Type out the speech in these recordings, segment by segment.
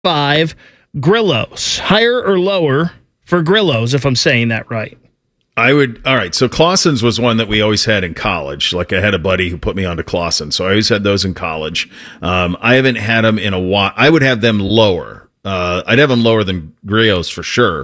5, Grillos. Higher or lower for Grillos, if I'm saying that right? All right, so Clausen's was one that we always had in college. Like, I had a buddy who put me onto Clausen, so I always had those in college. I haven't had them in a while. I would have them lower. I'd have them lower than Grillos for sure.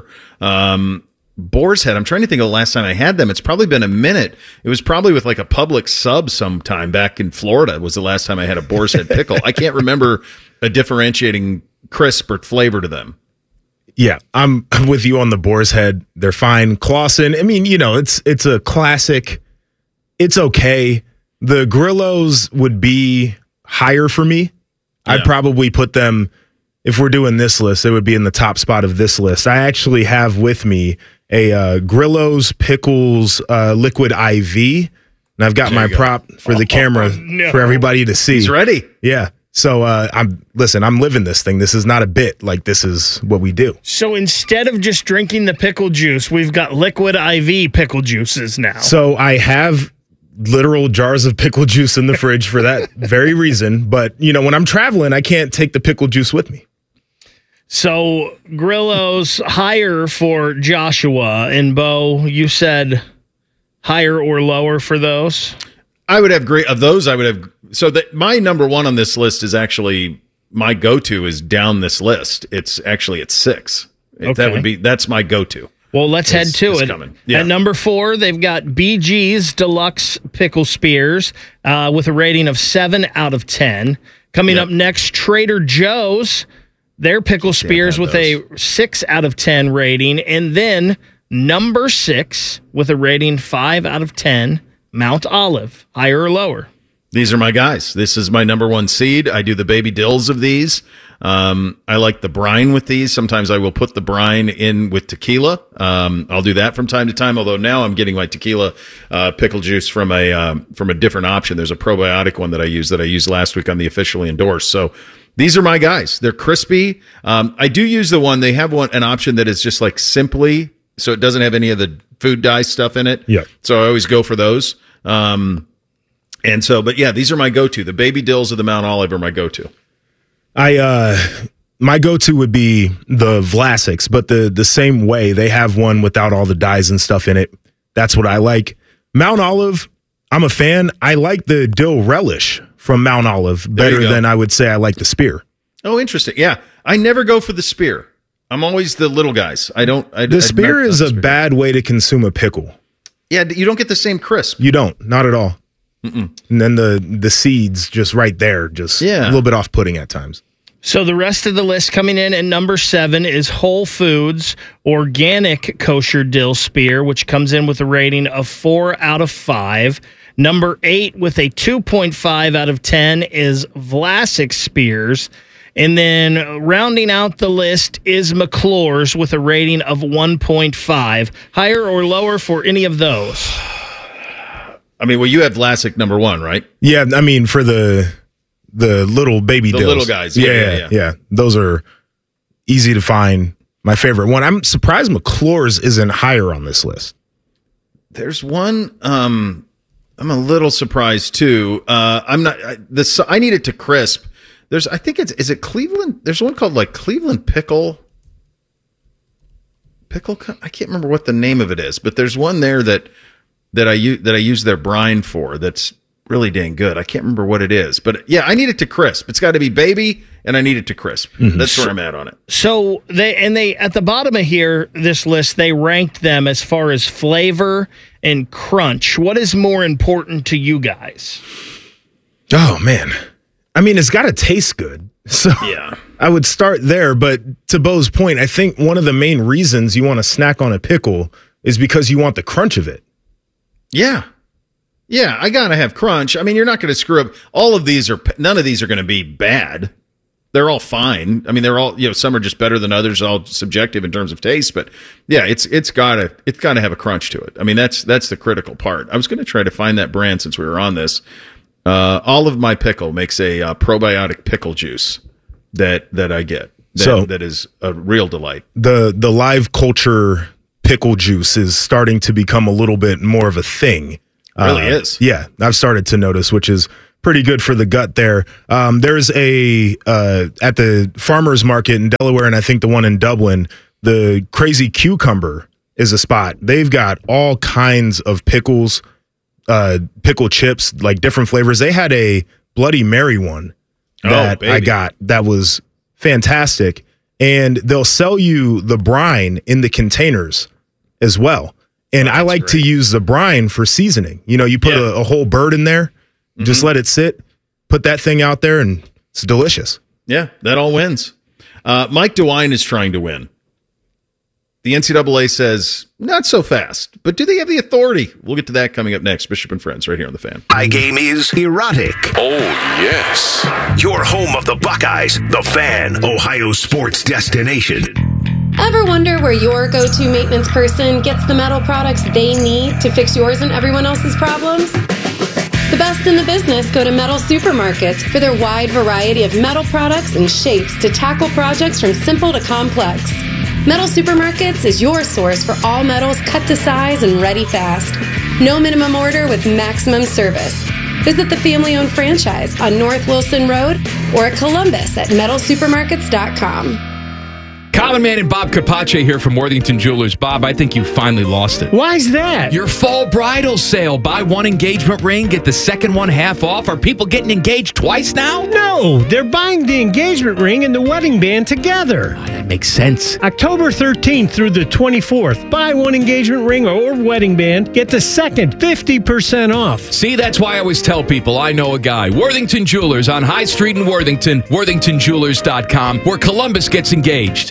Boar's Head, I'm trying to think of the last time I had them. It's probably been a minute. It was probably with like a Publix sub sometime back in Florida was the last time I had a Boar's Head pickle. I can't remember a differentiating crisp or flavor to them. Yeah, I'm with you on the Boar's Head. They're fine. Clausen, I mean, it's a classic. It's okay. The Grillos would be higher for me. Yeah. I'd probably put them, if we're doing this list, it would be in the top spot of this list. I actually have with me a Grillos Pickles Liquid IV, and I've got my prop for the camera for everybody to see. He's ready. Yeah. So I'm living this thing. This is not a bit. Like, this is what we do. So instead of just drinking the pickle juice, we've got liquid IV pickle juices now. So I have literal jars of pickle juice in the fridge for that very reason. But, when I'm traveling, I can't take the pickle juice with me. So Grillos higher for Joshua, and Bo, you said higher or lower for those? I would have so that my number one on this list is actually my go-to is down this list. It's actually at 6. Okay. That's my go-to. Well, let's head to it. Yeah. At number 4, they've got BG's Deluxe Pickle Spears with a rating of 7 out of 10. Coming up next, Trader Joe's, their Pickle Spears with a 6 out of 10 rating. And then number 6 with a rating 5 out of 10, Mount Olive, higher or lower? These are my guys. This is my number 1 seed. I do the baby dills of these. I like the brine with these. Sometimes I will put the brine in with tequila. I'll do that from time to time, although now I'm getting my tequila pickle juice from a different option. There's a probiotic one that I used last week on the Officially Endorsed. So these are my guys. They're crispy. I do use the one. They have an option that is just like Simply, so it doesn't have any of the food dye stuff in it. Yeah. So I always go for those. But yeah, these are my go-to. The baby dills of the Mount Olive are my go-to. My go-to would be the Vlasics, but the same way. They have one without all the dyes and stuff in it. That's what I like. Mount Olive, I'm a fan. I like the dill relish from Mount Olive better than I would say I like the spear. Oh, interesting. Yeah. I never go for the spear. I'm always the little guys. The spear is a bad way to consume a pickle. Yeah, you don't get the same crisp. You don't. Not at all. Mm-mm. And then the seeds just right there, just a little bit off-putting at times. So the rest of the list coming in at number 7 is Whole Foods Organic Kosher Dill Spear, which comes in with a rating of 4 out of 5. Number 8 with a 2.5 out of 10 is Vlasic Spears. And then rounding out the list is McClure's with a rating of 1.5. Higher or lower for any of those? I mean, well, you have Vlasic number 1, right? Yeah, I mean, for the little baby dills. The little guys. Yeah. Those are easy to find. My favorite one. I'm surprised McClure's isn't higher on this list. There's one I'm a little surprised, too. I need it to crisp. Is it Cleveland? There's one called like Cleveland Pickle. I can't remember what the name of it is, but there's one there that I use their brine for. That's really dang good. I can't remember what it is, but yeah, I need it to crisp. It's got to be baby, and I need it to crisp. Mm-hmm. That's where I'm at on it. So they at the bottom of this list, they ranked them as far as flavor and crunch. What is more important to you guys? Oh man. I mean, it's got to taste good. So yeah, I would start there. But to Bo's point, I think one of the main reasons you want to snack on a pickle is because you want the crunch of it. Yeah. Yeah, I got to have crunch. I mean, you're not going to screw up. None of these are going to be bad. They're all fine. I mean, they're all, some are just better than others, all subjective in terms of taste. But yeah, it's got to have a crunch to it. I mean, that's the critical part. I was going to try to find that brand since we were on this. All of my pickle makes a probiotic pickle juice that I get. That is a real delight. The Live Culture pickle juice is starting to become a little bit more of a thing. It really is. Yeah, I've started to notice, which is pretty good for the gut there. There's at the farmers market in Delaware, and I think the one in Dublin, the Crazy Cucumber is a spot. They've got all kinds of pickles, pickle chips, like different flavors. They had a Bloody Mary one that I got that was fantastic. And they'll sell you the brine in the containers as well. And I like to use the brine for seasoning. You know, you put a whole bird in there, just let it sit, put that thing out there, and it's delicious. Yeah, that all wins. Mike DeWine is trying to win. The NCAA says, not so fast. But do they have the authority? We'll get to that coming up next. Bishop and Friends right here on The Fan. iGame is erotic. Oh, yes. Your home of the Buckeyes, The Fan, Ohio sports destination. Ever wonder where your go-to maintenance person gets the metal products they need to fix yours and everyone else's problems? The best in the business go to Metal Supermarkets for their wide variety of metal products and shapes to tackle projects from simple to complex. Metal Supermarkets is your source for all metals cut to size and ready fast. No minimum order with maximum service. Visit the family-owned franchise on North Wilson Road or at Columbus at metalsupermarkets.com. Common Man and Bob Capace here from Worthington Jewelers. Bob, I think you finally lost it. Why's that? Your fall bridal sale. Buy one engagement ring, get the second one half off. Are people getting engaged twice now? No, they're buying the engagement ring and the wedding band together. Oh, that makes sense. October 13th through the 24th. Buy one engagement ring or wedding band, get the second 50% off. See, that's why I always tell people I know a guy. Worthington Jewelers on High Street in Worthington, worthingtonjewelers.com, where Columbus gets engaged.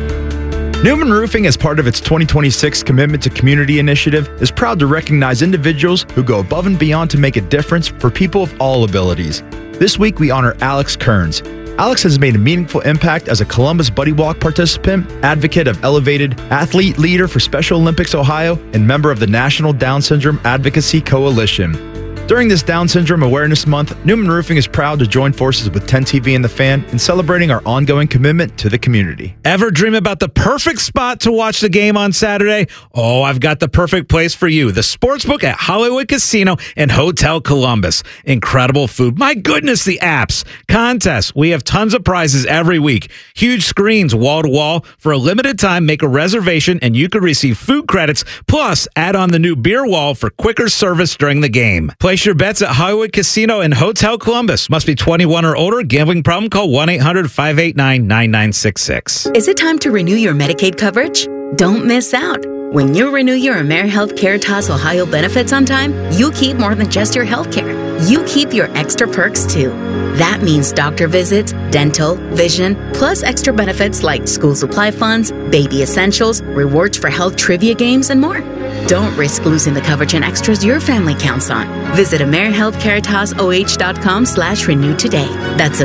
Newman Roofing, as part of its 2026 Commitment to Community initiative, is proud to recognize individuals who go above and beyond to make a difference for people of all abilities. This week, we honor Alex Kearns. Alex has made a meaningful impact as a Columbus Buddy Walk participant, advocate of Elevated, athlete leader for Special Olympics Ohio, and member of the National Down Syndrome Advocacy Coalition. During this Down Syndrome Awareness Month, Newman Roofing is proud to join forces with 10 TV and The Fan in celebrating our ongoing commitment to the community. Ever dream about the perfect spot to watch the game on Saturday? Oh, I've got the perfect place for you. The Sportsbook at Hollywood Casino and Hotel Columbus. Incredible food. My goodness, the apps. Contests. We have tons of prizes every week. Huge screens wall to wall. For a limited time, make a reservation and you could receive food credits. Plus, add on the new beer wall for quicker service during the game. Place your bets at Hollywood Casino and Hotel Columbus. Must be 21 or older. Gambling problem? Call 1-800-589-9966. Is it time to renew your Medicaid coverage? Don't miss out. When you renew your AmeriHealth Caritas Ohio benefits on time, you keep more than just your health care. You keep your extra perks too. That means doctor visits, dental, vision, plus extra benefits like school supply funds, baby essentials, rewards for health trivia games, and more. Don't risk losing the coverage and extras your family counts on. Visit AmeriHealthCaritasoh.com/renew today. That's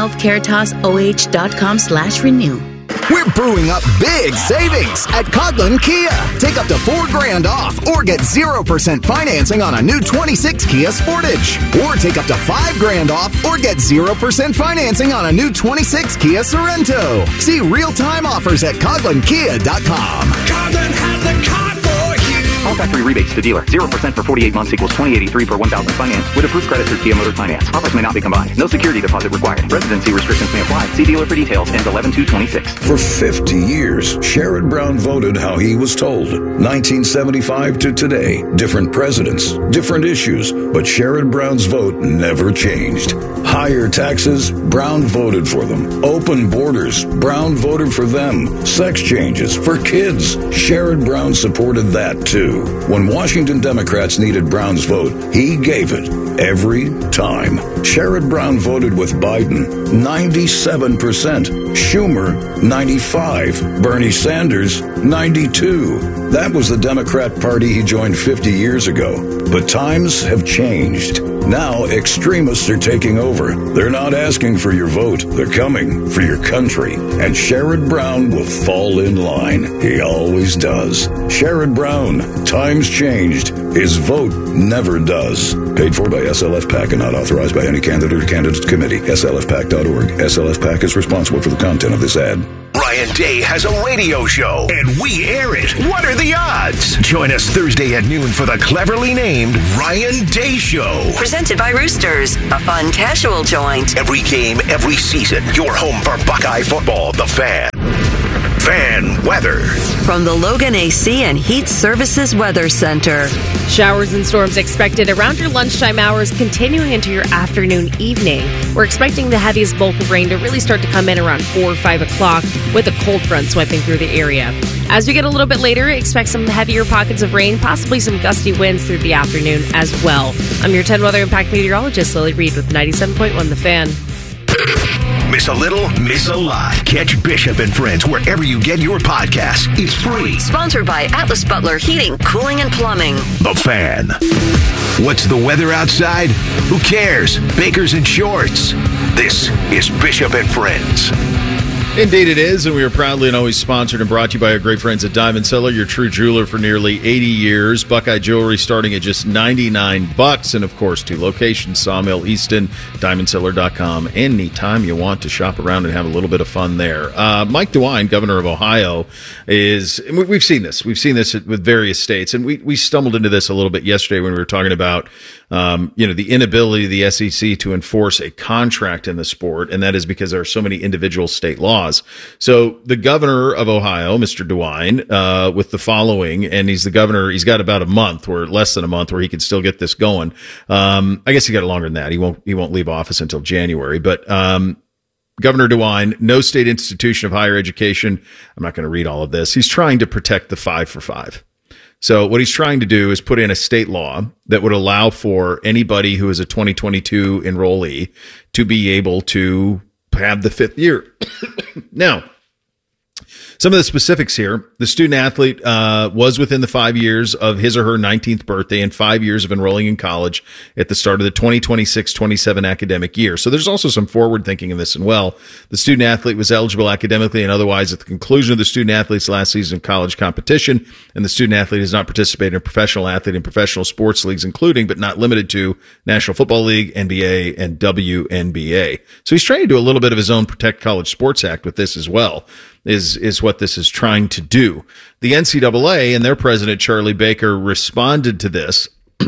AmeriHealthCaritasoh.com/renew. We're brewing up big savings at Coghlan Kia. Take up to $4,000 off or get 0% financing on a new 26 Kia Sportage. Or take up to $5,000 off or get 0% financing on a new 26 Kia Sorento. See real-time offers at CoglanKia.com. Coghlan has the car for you. All factory rebates to dealer. 0% for 48 months equals $20.83 per 1,000 finance with approved credit through Kia Motor Finance. Offers may not be combined. No security deposit required. Residency restrictions may apply. See dealer for details. Ends 11/2/26. For 50 years, Sherrod Brown voted how he was told. 1975 to today, different presidents, different issues, but Sherrod Brown's vote never changed. Higher taxes, Brown voted for them. Open borders, Brown voted for them. Sex changes for kids, Sherrod Brown supported that too. When Washington Democrats needed Brown's vote, he gave it every time. Sherrod Brown voted with Biden, 97%. Schumer, 95. Bernie Sanders, 92. That was the Democrat Party he joined 50 years ago. But times have changed. Now extremists are taking over. They're not asking for your vote. They're coming for your country. And Sherrod Brown will fall in line. He always does. Sherrod Brown. Times changed. His vote never does. Paid for by SLF PAC and not authorized by any candidate or candidates committee. SLFPAC.org. SLF PAC is responsible for the content of this ad. Ryan Day has a radio show, and we air it. What are the odds? Join us Thursday at noon for the cleverly named Ryan Day Show. Presented by Roosters, a fun casual joint. Every game, every season. Your home for Buckeye football, The Fan. Fan weather. From the Logan AC and Heat Services Weather Center. Showers and storms expected around your lunchtime hours, continuing into your afternoon, evening. We're expecting the heaviest bulk of rain to really start to come in around 4 or 5 o'clock with a cold front swiping through the area. As we get a little bit later, expect some heavier pockets of rain, possibly some gusty winds through the afternoon as well. I'm your 10 Weather Impact meteorologist, Lily Reed, with 97.1 The Fan. Miss a little, miss a lot. Catch Bishop and Friends wherever you get your podcasts. It's free. Sponsored by Atlas Butler Heating, Cooling, and Plumbing. The Fan. What's the weather outside? Who cares? Bakers and shorts. This is Bishop and Friends. Indeed it is, and we are proudly and always sponsored and brought to you by our great friends at Diamond Cellar, your true jeweler for nearly 80 years. Buckeye jewelry starting at just $99. And, of course, 2 locations, Sawmill, Easton, DiamondCellar.com. Anytime you want to shop around and have a little bit of fun there. Mike DeWine, governor of Ohio, we've seen this. We've seen this with various states, and we stumbled into this a little bit yesterday when we were talking about the inability of the SEC to enforce a contract in the sport, and that is because there are so many individual state laws. So the governor of Ohio, Mr. DeWine, with the following, and he's the governor, he's got about a month or less than a month where he could still get this going. I guess he got longer than that. He won't leave office until January, but Governor DeWine, no state institution of higher education. I'm not going to read all of this. He's trying to protect the 5 for 5. So what he's trying to do is put in a state law that would allow for anybody who is a 2022 enrollee to be able to have the 5th year. Now, some of the specifics here. The student athlete was within the 5 years of his or her 19th birthday and 5 years of enrolling in college at the start of the 2026-27 academic year. So there's also some forward thinking in this as well. The student athlete was eligible academically and otherwise at the conclusion of the student athlete's last season of college competition, and the student athlete has not participated in a professional athlete in professional sports leagues, including but not limited to National Football League, NBA, and WNBA. So he's trying to do a little bit of his own Protect College Sports Act with this as well. Is what this is trying to do. The NCAA and their president, Charlie Baker, responded to this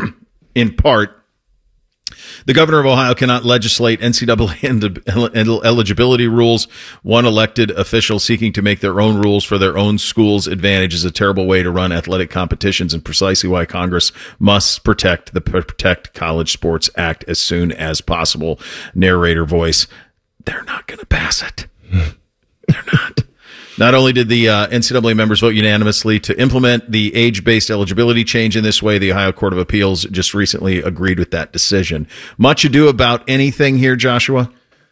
in part. The governor of Ohio cannot legislate NCAA eligibility rules. One elected official seeking to make their own rules for their own school's advantage is a terrible way to run athletic competitions, and precisely why Congress must protect the Protect College Sports Act as soon as possible. Narrator voice, they're not going to pass it. They're not. Not only did the NCAA members vote unanimously to implement the age-based eligibility change in this way, the Ohio Court of Appeals just recently agreed with that decision. Much ado about anything here, Joshua?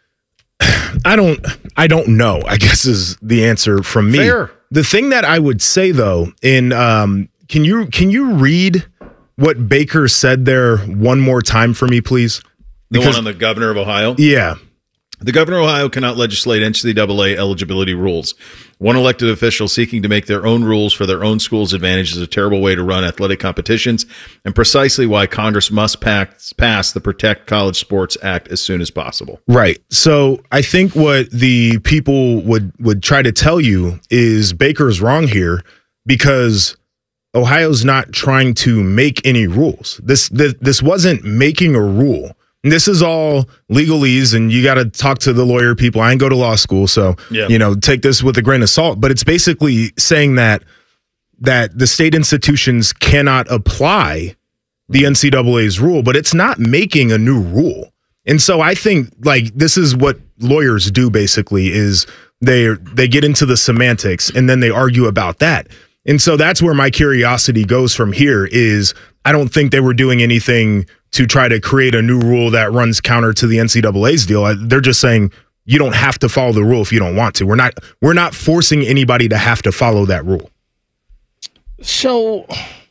I don't know, I guess is the answer from me. Fair. The thing that I would say though, can you read what Baker said there one more time for me, please? The one on the governor of Ohio? Yeah. The governor of Ohio cannot legislate NCAA eligibility rules. One elected official seeking to make their own rules for their own school's advantage is a terrible way to run athletic competitions, and precisely why Congress must pass the Protect College Sports Act as soon as possible. Right. So I think what the people would try to tell you is Baker's wrong here, because Ohio's not trying to make any rules. This wasn't making a rule. And this is all legalese, and you got to talk to the lawyer people. I ain't go to law school, so take this with a grain of salt. But it's basically saying that the state institutions cannot apply the NCAA's rule, but it's not making a new rule. And so I think this is what lawyers do basically, is they get into the semantics and then they argue about that. And so that's where my curiosity goes from here. Is I don't think they were doing anything to try to create a new rule that runs counter to the NCAA's deal. They're just saying you don't have to follow the rule if you don't want to. We're not forcing anybody to have to follow that rule. So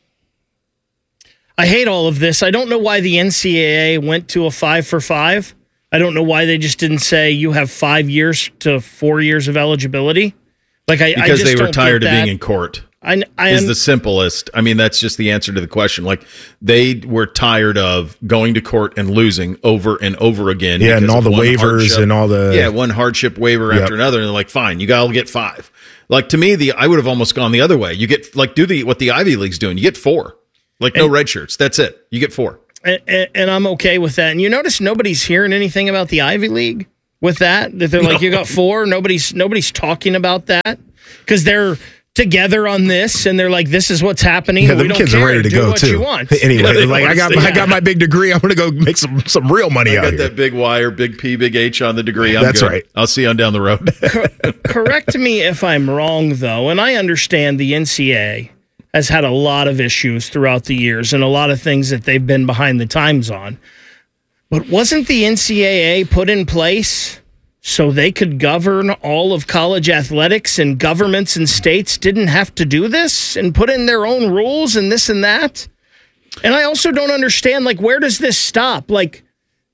I hate all of this. I don't know why the NCAA went to a 5 for 5. I don't know why they just didn't say you have 5 years to 4 years of eligibility. Because they were tired of being in court. is the simplest. I mean, that's just the answer to the question. Like, they were tired of going to court and losing over and over again. Yeah, and all the waivers and all the... Yeah, one hardship waiver after another, and they're like, fine, you got to get 5. Like, to me, I would have almost gone the other way. You get, like, what the Ivy League's doing. You get 4. Like, no red shirts. That's it. You get 4. And I'm okay with that. And you notice nobody's hearing anything about the Ivy League with that they're like, you got 4. Nobody's talking about that because they're together on this, and they're like, this is what's happening. Yeah, we don't kids care. are ready to Do go what too. You want. Anyway, like I got my big degree. I'm going to go make some real money out here. I got that big Y or big P, big H on the degree. That's good. Right. I'll see you on down the road. Correct me if I'm wrong, though, and I understand the NCAA has had a lot of issues throughout the years and a lot of things that they've been behind the times on. But wasn't the NCAA put in place so they could govern all of college athletics, and governments and states didn't have to do this and put in their own rules and this and that? And I also don't understand, like, where does this stop? Like,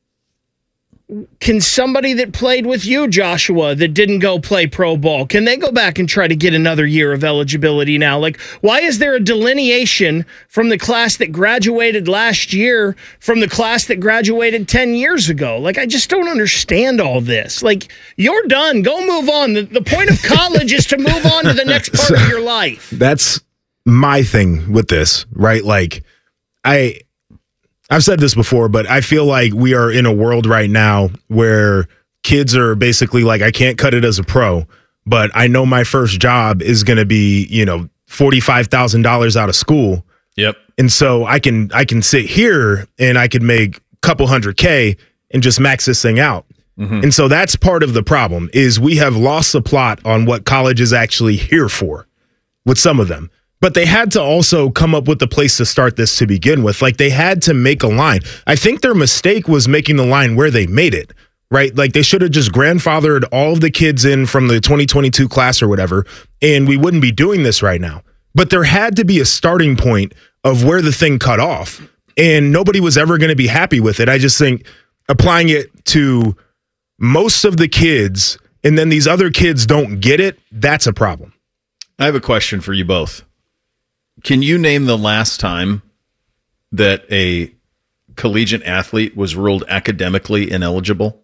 can somebody that played with you, Joshua, that didn't go play pro ball, can they go back and try to get another year of eligibility now? Like, why is there a delineation from the class that graduated last year from the class that graduated 10 years ago? Like, I just don't understand all this. Like, you're done. Go move on. The point of college is to move on to the next part of your life. That's my thing with this, right? Like, I've said this before, but I feel like we are in a world right now where kids are basically like, I can't cut it as a pro, but I know my first job is going to be, $45,000 out of school. Yep. And so I can sit here and I could make a couple $100K and just max this thing out. Mm-hmm. And so that's part of the problem, is we have lost the plot on what college is actually here for with some of them. But they had to also come up with a place to start this to begin with. Like, they had to make a line. I think their mistake was making the line where they made it, right? Like, they should have just grandfathered all of the kids in from the 2022 class or whatever, and we wouldn't be doing this right now. But there had to be a starting point of where the thing cut off, and nobody was ever going to be happy with it. I just think applying it to most of the kids, and then these other kids don't get it, that's a problem. I have a question for you both. Can you name the last time that a collegiate athlete was ruled academically ineligible?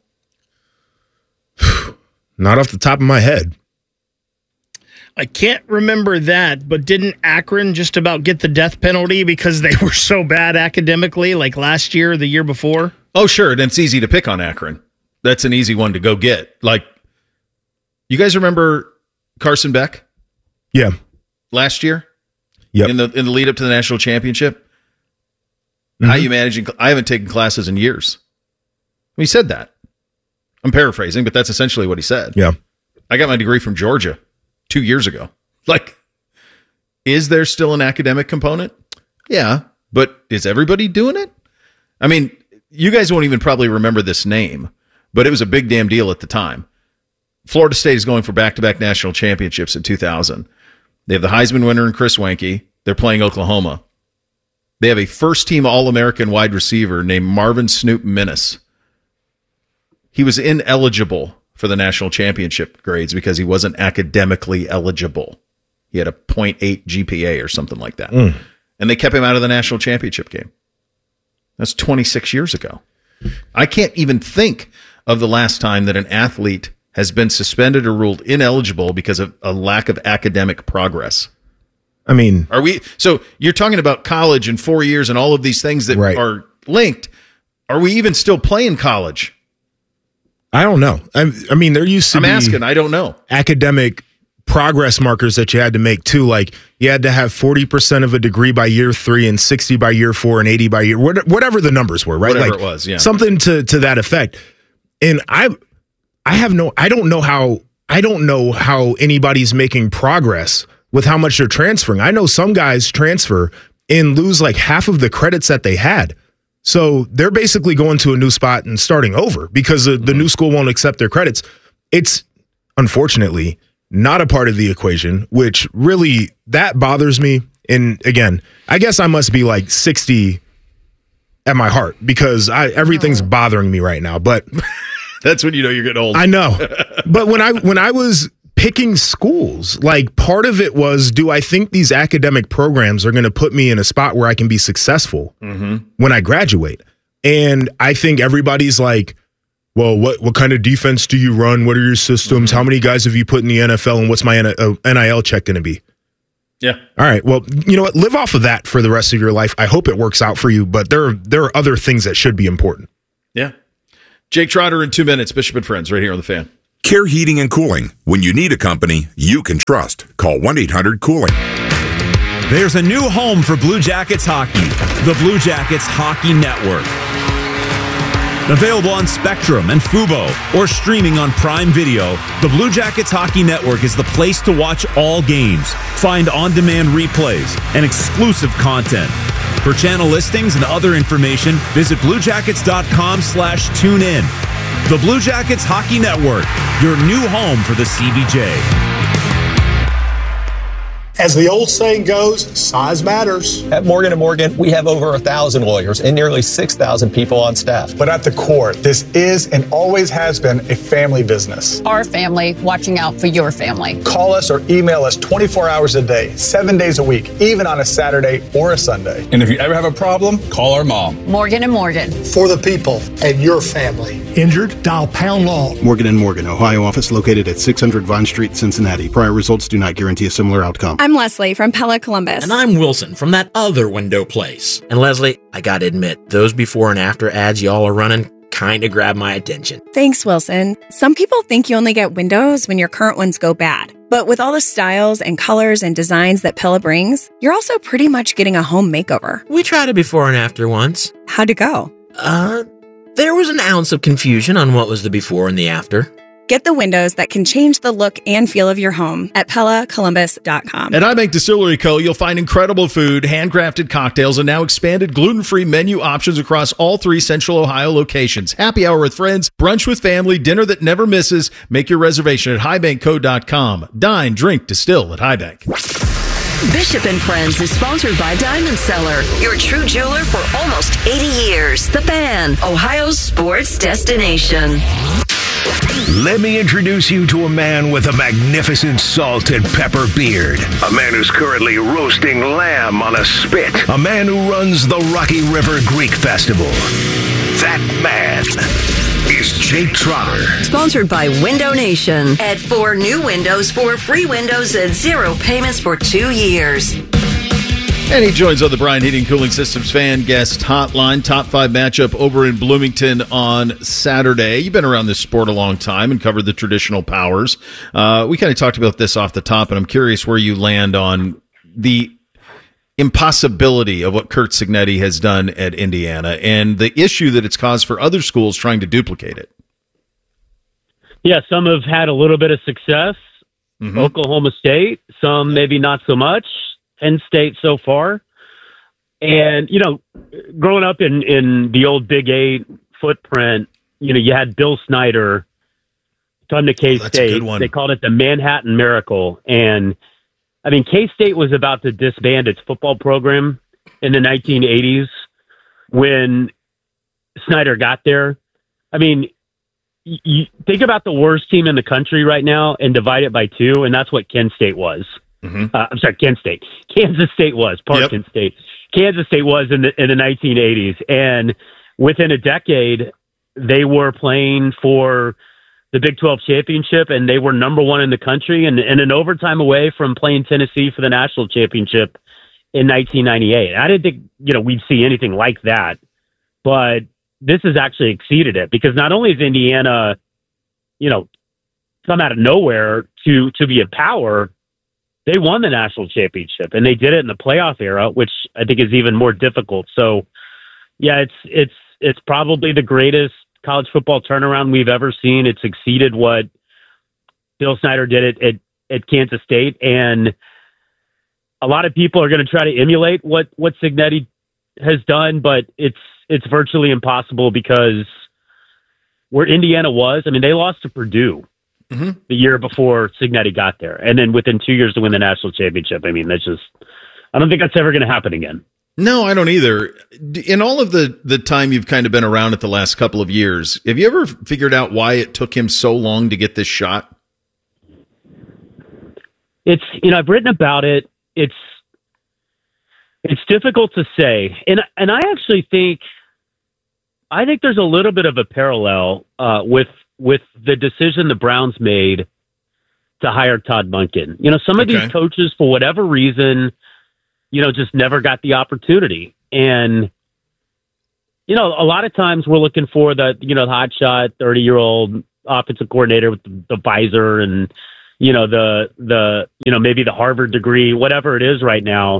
Not off the top of my head. I can't remember that, but didn't Akron just about get the death penalty because they were so bad academically, like last year or the year before? Oh, sure. And it's easy to pick on Akron. That's an easy one to go get. Like, you guys remember Carson Beck? Yeah. Last year? Yep. In the lead up to the national championship? Mm-hmm. How you managing? I haven't taken classes in years. He said that. I'm paraphrasing, but that's essentially what he said. Yeah. I got my degree from Georgia 2 years ago. Like, is there still an academic component? Yeah. But is everybody doing it? I mean, you guys won't even probably remember this name, but it was a big damn deal at the time. Florida State is going for back-to-back national championships in 2000. They have the Heisman winner in Chris Weinke. They're playing Oklahoma. They have a first-team All-American wide receiver named Marvin Snoop Minnis. He was ineligible for the national championship grades because he wasn't academically eligible. He had a 0.8 GPA or something like that. And they kept him out of the national championship game. That's 26 years ago. I can't even think of the last time that an athlete has been suspended or ruled ineligible because of a lack of academic progress. I mean, so you're talking about college in 4 years and all of these things that are linked. Are we even still playing college? I don't know. I mean, there used to be... I'm asking. I don't know. Academic progress markers that you had to make too. Like, you had to have 40% of a degree by year 3 and 60 by year 4 and 80 by year... Whatever the numbers were, right? Whatever it was, yeah. Something to that effect. And I don't know how anybody's making progress with how much they're transferring. I know some guys transfer and lose like half of the credits that they had. So they're basically going to a new spot and starting over because the new school won't accept their credits. It's unfortunately not a part of the equation, which really, that bothers me. And again, I guess I must be like 60 at my heart because everything's bothering me right now. But that's when you know you're getting old. I know. But when I was picking schools. Like, part of it was, do I think these academic programs are going to put me in a spot where I can be successful when I graduate? And I think everybody's like, well, what kind of defense do you run? What are your systems? How many guys have you put in the NFL? And what's my NIL check going to be? Yeah. All right. Well, you know what? Live off of that for the rest of your life. I hope it works out for you, but there are other things that should be important. Yeah. Jake Trotter in 2 minutes. Bishop and Friends right here on The Fan. Care Heating and Cooling. When you need a company you can trust, call 1-800-COOLING. There's a new home for Blue Jackets hockey, the Blue Jackets Hockey Network. Available on Spectrum and Fubo or streaming on Prime Video, the Blue Jackets Hockey Network is the place to watch all games, find on-demand replays, and exclusive content. For channel listings and other information, visit bluejackets.com/tunein. The Blue Jackets Hockey Network, your new home for the CBJ. As the old saying goes, size matters. At Morgan & Morgan, we have over 1,000 lawyers and nearly 6,000 people on staff. But at the core, this is and always has been a family business. Our family watching out for your family. Call us or email us 24 hours a day, 7 days a week, even on a Saturday or a Sunday. And if you ever have a problem, call our mom. Morgan & Morgan. For the people and your family. Injured? Dial pound law. Morgan & Morgan, Ohio office located at 600 Vine Street, Cincinnati. Prior results do not guarantee a similar outcome. I'm Leslie from Pella Columbus. And I'm Wilson from that other window place. And Leslie, I gotta admit, those before and after ads y'all are running kinda grab my attention. Thanks, Wilson. Some people think you only get windows when your current ones go bad. But with all the styles and colors and designs that Pella brings, you're also pretty much getting a home makeover. We tried a before and after once. How'd it go? There was an ounce of confusion on what was the before and the after. Get the windows that can change the look and feel of your home at PellaColumbus.com. At iBank Distillery Co., you'll find incredible food, handcrafted cocktails, and now expanded gluten-free menu options across all 3 Central Ohio locations. Happy hour with friends, brunch with family, dinner that never misses. Make your reservation at highbankco.com. Dine, drink, distill at Highbank. Bishop and Friends is sponsored by Diamond Seller, your true jeweler for almost 80 years. The Fan, Ohio's sports destination. Let me introduce you to a man with a magnificent salt and pepper beard. A man who's currently roasting lamb on a spit. A man who runs the Rocky River Greek Festival. That man is Jake Trotter. Sponsored by Window Nation. Add 4 new windows for free windows and 0 payments for 2 years. And he joins on the Brian Heating Cooling Systems fan guest hotline. Top 5 matchup over in Bloomington on Saturday. You've been around this sport a long time and covered the traditional powers. We kind of talked about this off the top, and I'm curious where you land on the impossibility of what Curt Cignetti has done at Indiana and the issue that it's caused for other schools trying to duplicate it. Yeah, some have had a little bit of success. Oklahoma State, some maybe not so much. Penn State so far. And, you know, growing up in the old Big 8 footprint, you know, you had Bill Snyder come to K-State. They called it the Manhattan Miracle. And, I mean, K-State was about to disband its football program in the 1980s when Snyder got there. I mean, you think about the worst team in the country right now and divide it by 2, and that's what Kent State was. I'm sorry, Kent State. Kansas State was. Kent State. Kansas State was in the 1980s. And within a decade, they were playing for the Big 12 championship, and they were number 1 in the country and an overtime away from playing Tennessee for the national championship in 1998. I didn't think, you know, we'd see anything like that, but this has actually exceeded it because not only is Indiana, you know, come out of nowhere to be a power, they won the national championship, and they did it in the playoff era, which I think is even more difficult. So, yeah, it's probably the greatest college football turnaround we've ever seen. It's exceeded what Bill Snyder did at Kansas State, and a lot of people are going to try to emulate what Cignetti has done, but it's virtually impossible because where Indiana was, I mean, they lost to Purdue. The year before Cignetti got there. And then within 2 years to win the national championship. I mean, I don't think that's ever going to happen again. No, I don't either. In all of the time you've kind of been around it the last couple of years, have you ever figured out why it took him so long to get this shot? It's, I've written about it. It's difficult to say. And I actually think there's a little bit of a parallel with the decision the Browns made to hire Todd Monken. Some of these coaches, for whatever reason, just never got the opportunity. And, a lot of times we're looking for the hotshot 30-year-old offensive coordinator with the visor and, maybe the Harvard degree, whatever it is right now.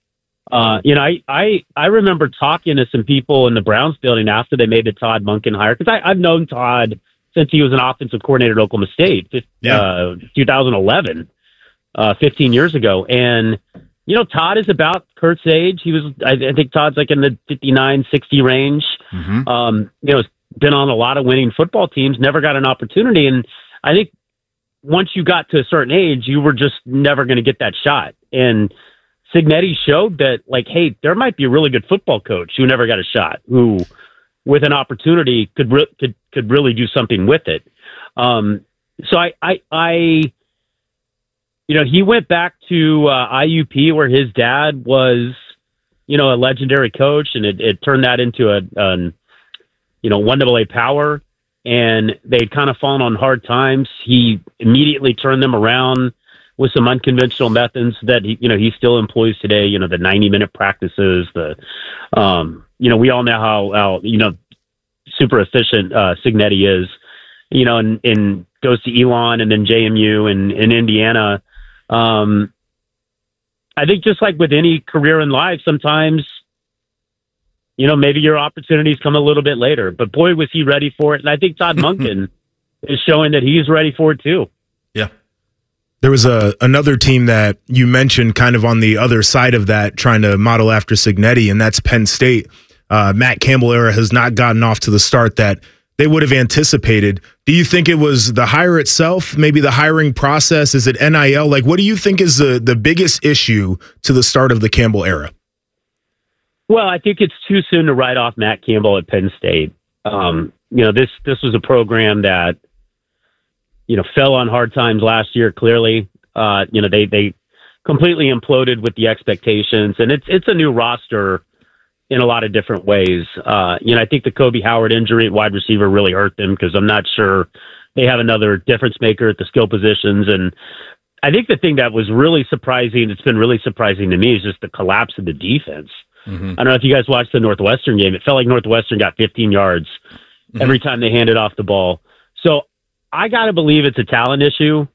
I remember talking to some people in the Browns building after they made the Todd Monken hire, because I've known Todd since he was an offensive coordinator at Oklahoma State, 2011, 15 years ago. And, Todd is about Kurt's age. He was, I think Todd's like in the 59, 60 range. Been on a lot of winning football teams, never got an opportunity. And I think once you got to a certain age, you were just never going to get that shot. And Cignetti showed that, like, hey, there might be a really good football coach who never got a shot, who, with an opportunity, could really do something with it. So he went back to IUP, where his dad was, a legendary coach, and it turned that into a 1AA power, and they'd kind of fallen on hard times. He immediately turned them around with some unconventional methods that he still employs today. The 90-minute practices. We all know how super efficient Cignetti is. And goes to Elon and then JMU and in Indiana. I think just like with any career in life, sometimes, maybe your opportunities come a little bit later, but boy, was he ready for it. And I think Todd Monken is showing that he's ready for it too. Yeah. There was another team that you mentioned kind of on the other side of that, trying to model after Cignetti, and that's Penn State. Matt Campbell era has not gotten off to the start that they would have anticipated. Do you think it was the hire itself, maybe the hiring process? Is it NIL? Like, what do you think is the biggest issue to the start of the Campbell era? Well, I think it's too soon to write off Matt Campbell at Penn State. This was a program that, fell on hard times last year, clearly. They completely imploded with the expectations, and it's a new roster in a lot of different ways. I think the Kobe Howard injury at wide receiver really hurt them, because I'm not sure they have another difference maker at the skill positions. And I think the thing that was really surprising, it's been really surprising to me, is just the collapse of the defense. I don't know if you guys watched the Northwestern game. It felt like Northwestern got 15 yards every time they handed off the ball. So I got to believe it's a talent issue,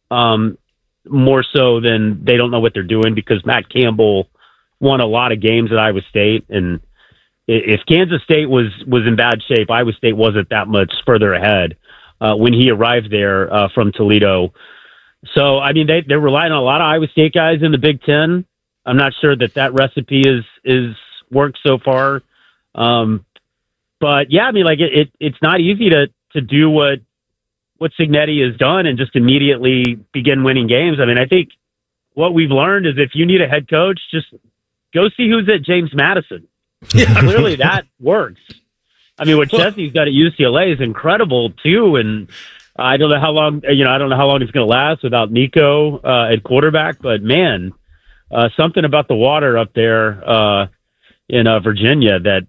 more so than they don't know what they're doing, because Matt Campbell won a lot of games at Iowa State. And if Kansas State was in bad shape, Iowa State wasn't that much further ahead when he arrived there from Toledo. So, I mean, they're relying on a lot of Iowa State guys in the Big Ten. I'm not sure that recipe is worked so far. But yeah, I mean, like it's not easy to do what Cignetti has done and just immediately begin winning games. I mean, I think what we've learned is if you need a head coach, just go see who's at James Madison. Yeah. Clearly that works. I mean, what Chesney's got at UCLA is incredible too. And I don't know how long, I don't know how long it's going to last without Nico at quarterback, but man, something about the water up there in Virginia that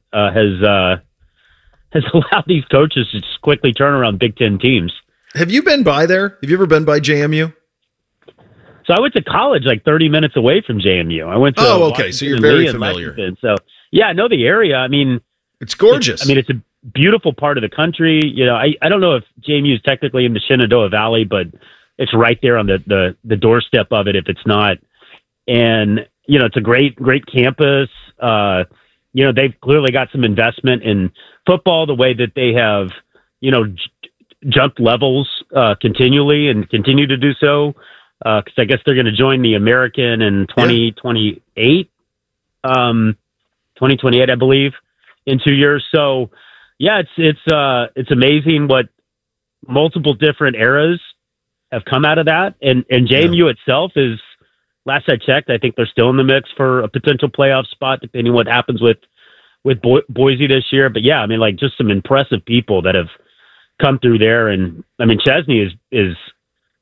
has allowed these coaches to just quickly turn around Big Ten teams. Have you been by there? Have you ever been by JMU? So I went to college like 30 minutes away from JMU. I went to okay. So you're very familiar. So yeah, I know the area. I mean, it's gorgeous. It's a beautiful part of the country. I don't know if JMU is technically in the Shenandoah Valley, but it's right there on the doorstep of it if it's not. And, it's a great campus. They've clearly got some investment in football, the way that they have, jumped levels continually and continue to do so. Because I guess they're going to join the American in 2028, 2028, I believe, in 2 years. So, yeah, it's amazing what multiple different eras have come out of that. And JMU itself is, last I checked, I think they're still in the mix for a potential playoff spot, depending on what happens with Boise this year. But yeah, I mean, like just some impressive people that have come through there. And I mean, Chesney is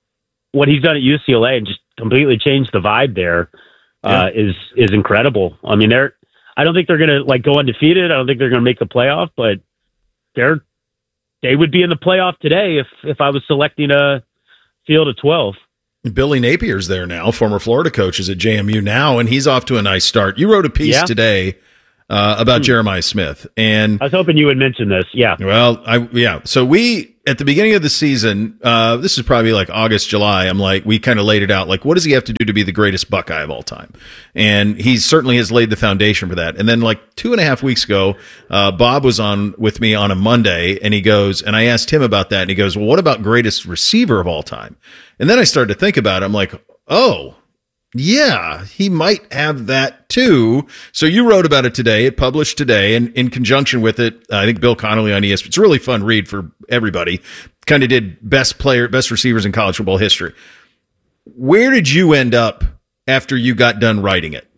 what he's done at UCLA and just completely changed the vibe there is incredible. I mean, I don't think they're going to like go undefeated. I don't think they're going to make the playoff, but they would be in the playoff today if I was selecting a field of 12. Billy Napier's there now, former Florida coach, is at JMU now, and he's off to a nice start. You wrote a piece today about Jeremiah Smith, and I was hoping you would mention this. Yeah. Well, So we, at the beginning of the season, this is probably like August, July. I'm like, we kind of laid it out. Like, what does he have to do to be the greatest Buckeye of all time? And he certainly has laid the foundation for that. And then like 2.5 weeks ago, Bob was on with me on a Monday, and he goes, and I asked him about that, and he goes, well, what about greatest receiver of all time? And then I started to think about it. I'm like, oh, yeah, he might have that too. So you wrote about it today. It published today, and in conjunction with it, I think Bill Connolly on ESPN. It's a really fun read for everybody. Kind of did best receivers in college football history. Where did you end up after you got done writing it?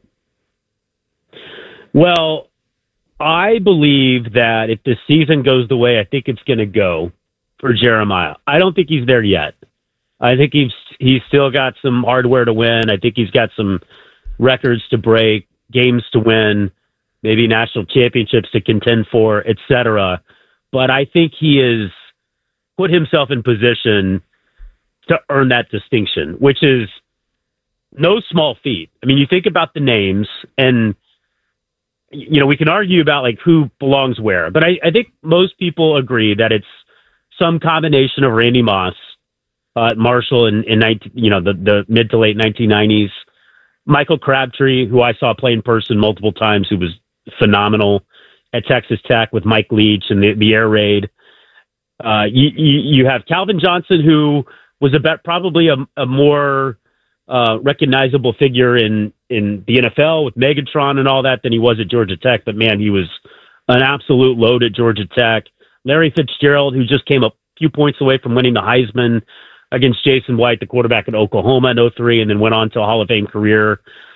Well, I believe that if the season goes the way I think it's going to go for Jeremiah, I don't think he's there yet. I think he's still got some hardware to win. I think he's got some records to break, games to win, maybe national championships to contend for, etc. But I think he has put himself in position to earn that distinction, which is no small feat. I mean, you think about the names, and we can argue about like who belongs where, but I think most people agree that it's some combination of Randy Moss, Marshall in the mid to late 1990s, Michael Crabtree, who I saw play in person multiple times, who was phenomenal at Texas Tech with Mike Leach and the air raid. You have Calvin Johnson, who was probably a more recognizable figure in the NFL with Megatron and all that than he was at Georgia Tech. But man, he was an absolute load at Georgia Tech. Larry Fitzgerald, who just came a few points away from winning the Heisman against Jason White, the quarterback at Oklahoma in 2003, and then went on to a Hall of Fame career.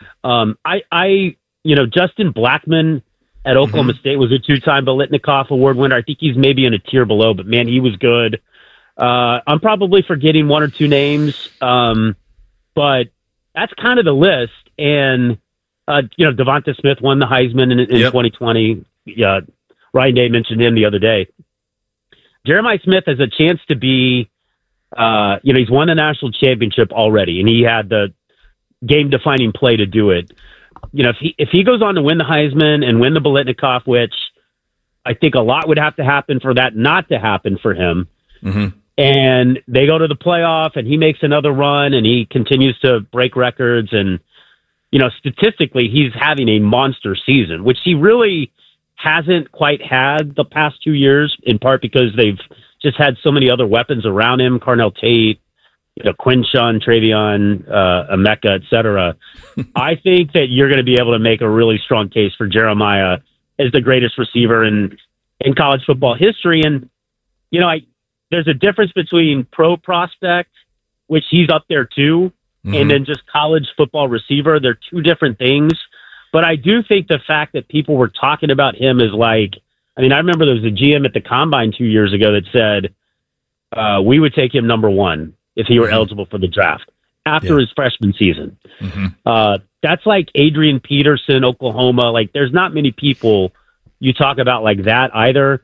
Justin Blackman at Oklahoma State was a 2-time Biletnikoff Award winner. I think he's maybe in a tier below, but man, he was good. I'm probably forgetting one or two names, but that's kind of the list. And, Devonta Smith won the Heisman in 2020. Ryan Day mentioned him the other day. Jeremiah Smith has a chance to be, he's won the national championship already, and he had the game-defining play to do it. If he goes on to win the Heisman and win the Biletnikoff, which I think a lot would have to happen for that not to happen for him, and they go to the playoff, and he makes another run, and he continues to break records, and statistically, he's having a monster season, which he really hasn't quite had the past 2 years, in part because they've just had so many other weapons around him, Carnell Tate, Quinshon, Travion, Emeka, etc. I think that you're going to be able to make a really strong case for Jeremiah as the greatest receiver in college football history. And, there's a difference between pro prospect, which he's up there too, and then just college football receiver. They're two different things. But I do think the fact that people were talking about him is I remember there was a GM at the Combine 2 years ago that said we would take him number one if he were eligible for the draft after his freshman season. That's like Adrian Peterson, Oklahoma. Like, there's not many people you talk about like that either.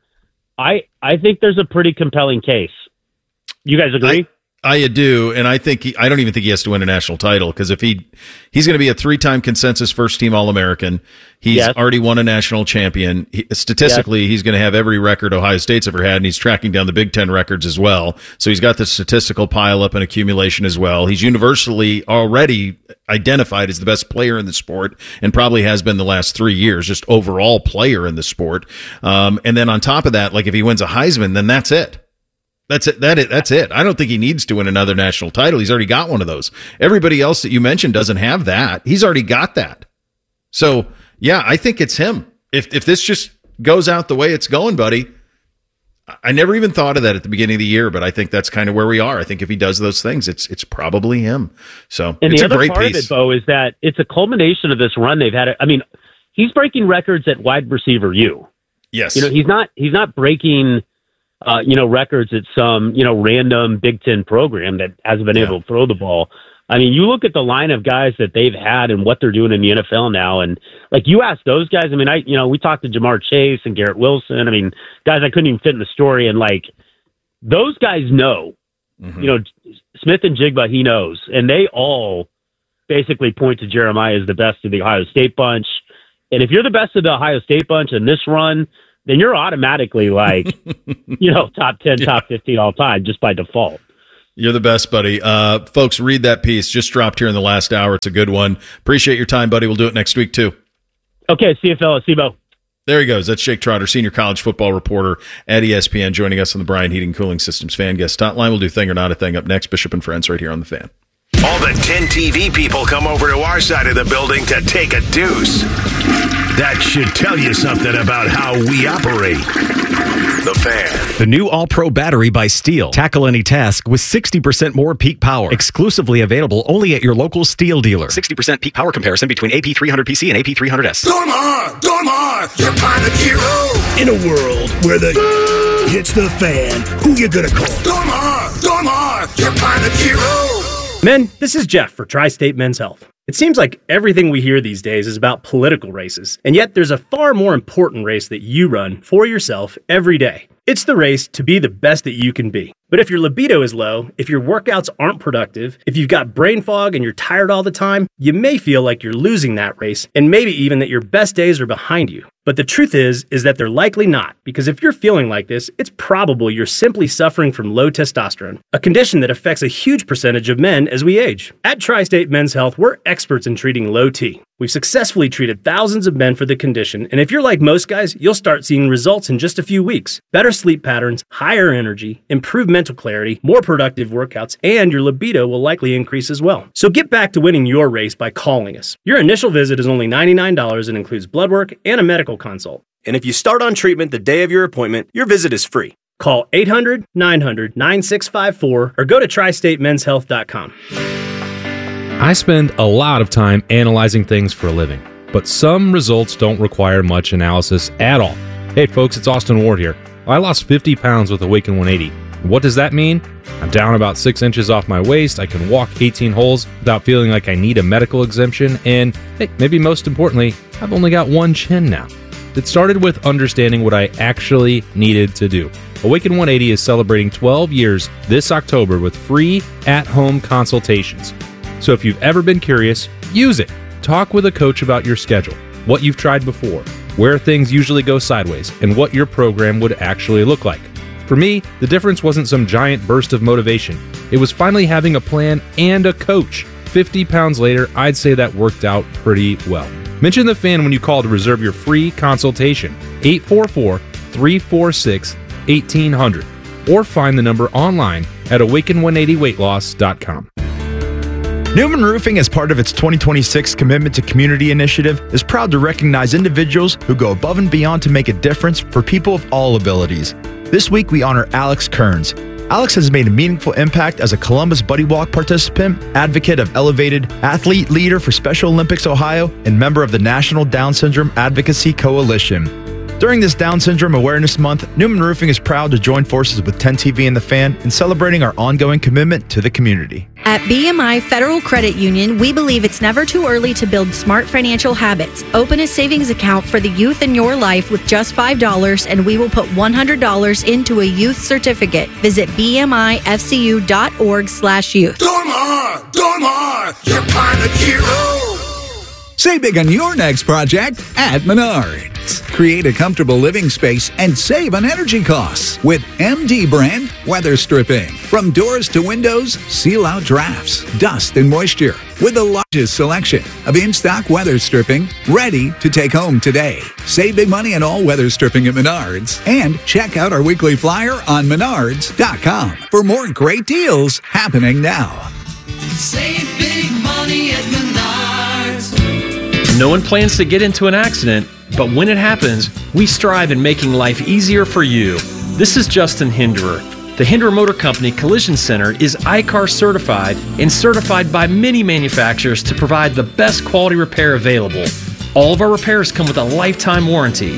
I think there's a pretty compelling case. You guys agree? I do, and I don't even think he has to win a national title, because if he's going to be a 3-time consensus first-team All-American. He's already won a national champion. Statistically, he's going to have every record Ohio State's ever had, and he's tracking down the Big Ten records as well. So he's got the statistical pile-up and accumulation as well. He's universally already identified as the best player in the sport, and probably has been the last 3 years, just overall player in the sport. And then on top of that, like if he wins a Heisman, then that's it. That's it. That's it. I don't think he needs to win another national title. He's already got one of those. Everybody else that you mentioned doesn't have that. He's already got that. So, yeah, I think it's him. If this just goes out the way it's going, buddy, I never even thought of that at the beginning of the year, but I think that's kind of where we are. I think if he does those things, it's probably him. So, and it's the a other great part piece. of it, Bo, is that it's a culmination of this run they've had. I mean, he's breaking records at wide receiver U. Yes. He's not breaking records at some, random Big Ten program that hasn't been able to throw the ball. I mean, you look at the line of guys that they've had and what they're doing in the NFL now, and like you ask those guys. I mean, we talked to Jamar Chase and Garrett Wilson. I mean, guys I couldn't even fit in the story, and like those guys know. Smith and Jigba, he knows, and they all basically point to Jeremiah as the best of the Ohio State bunch. And if you're the best of the Ohio State bunch in this run, then you're automatically like, top 10, top 15 all time just by default. You're the best, buddy. Folks, read that piece. Just dropped here in the last hour. It's a good one. Appreciate your time, buddy. We'll do it next week, too. Okay. See you, fellas. See you, Bo. There he goes. That's Jake Trotter, senior college football reporter at ESPN, joining us on the Bryan Heating Cooling Systems Fan Guest Hotline. We'll do Thing or Not a Thing up next. Bishop and Friends right here on The Fan. All the 10 TV people come over to our side of the building to take a deuce. That should tell you something about how we operate. The Fan. The new All-Pro battery by Steel. Tackle any task with 60% more peak power. Exclusively available only at your local Steel dealer. 60% peak power comparison between AP300PC and AP300S. Dormar, you're pilot hero. In a world where the hits the fan, who you gonna call? Dormar, you're pilot hero. Men, this is Jeff for Tri-State Men's Health. It seems like everything we hear these days is about political races, and yet there's a far more important race that you run for yourself every day. It's the race to be the best that you can be. But if your libido is low, if your workouts aren't productive, if you've got brain fog and you're tired all the time, you may feel like you're losing that race, and maybe even that your best days are behind you. But the truth is that they're likely not, because if you're feeling like this, it's probable you're simply suffering from low testosterone, a condition that affects a huge percentage of men as we age. At Tri-State Men's Health, we're experts in treating low T. We've successfully treated thousands of men for the condition, and if you're like most guys, you'll start seeing results in just a few weeks. Better sleep patterns, higher energy, improved mental clarity, more productive workouts, and your libido will likely increase as well. So get back to winning your race by calling us. Your initial visit is only $99 and includes blood work and a medical consult. And if you start on treatment the day of your appointment, your visit is free. Call 800-900-9654 or go to tristatemenshealth.com. I spend a lot of time analyzing things for a living, but some results don't require much analysis at all. Hey folks, it's Austin Ward here. I lost 50 pounds with Awaken 180. What does that mean? I'm down about 6 inches off my waist, I can walk 18 holes without feeling like I need a medical exemption, and hey, maybe most importantly, I've only got one chin now. It started with understanding what I actually needed to do. Awaken 180 is celebrating 12 years this October with free at-home consultations. So if you've ever been curious, use it. Talk with a coach about your schedule, what you've tried before, where things usually go sideways, and what your program would actually look like. For me, the difference wasn't some giant burst of motivation. It was finally having a plan and a coach. 50 pounds later, I'd say that worked out pretty well. Mention The Fan when you call to reserve your free consultation, 844-346-1800, or find the number online at awaken180weightloss.com. Newman Roofing, as part of its 2026 Commitment to Community initiative, is proud to recognize individuals who go above and beyond to make a difference for people of all abilities. This week, we honor Alex Kearns. Alex has made a meaningful impact as a Columbus Buddy Walk participant, advocate of Elevated, athlete leader for Special Olympics Ohio, and member of the National Down Syndrome Advocacy Coalition. During this Down Syndrome Awareness Month, Newman Roofing is proud to join forces with 10 TV and The Fan in celebrating our ongoing commitment to the community. At BMI Federal Credit Union, we believe it's never too early to build smart financial habits. Open a savings account for the youth in your life with just $5, and we will put $100 into a youth certificate. Visit bmifcu.org/youth. Dormar, you're pilot hero. Save big on your next project at Menards. Create a comfortable living space and save on energy costs with MD brand weather stripping. From doors to windows, seal out drafts, dust, and moisture with the largest selection of in-stock weather stripping ready to take home today. Save big money on all weather stripping at Menards and check out our weekly flyer on menards.com for more great deals happening now. Save big money at Menards. No one plans to get into an accident, but when it happens, we strive in making life easier for you. This is Justin Hinderer. The Hinderer Motor Company Collision Center is ICAR certified and certified by many manufacturers to provide the best quality repair available. All of our repairs come with a lifetime warranty.